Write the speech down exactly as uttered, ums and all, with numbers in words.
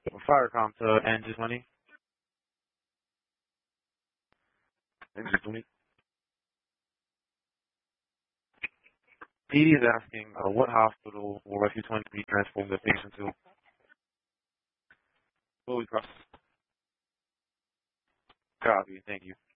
Firecom to Engine twenty. Engine twenty. P D is asking uh, what hospital will Rescue twenty be transporting the patient to? Holy Cross. Copy. Thank you.